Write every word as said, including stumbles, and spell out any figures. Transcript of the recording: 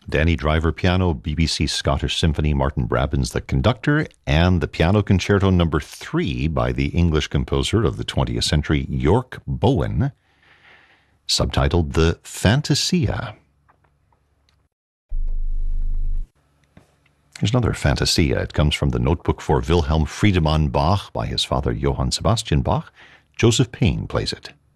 Danny Driver piano, B B C Scottish Symphony, Martin Brabbins the conductor, and the Piano Concerto number three by the English composer of the twentieth century, York Bowen, subtitled The Fantasia. Here's another Fantasia. It comes from the Notebook for Wilhelm Friedemann Bach by his father Johann Sebastian Bach. Joseph Payne plays it.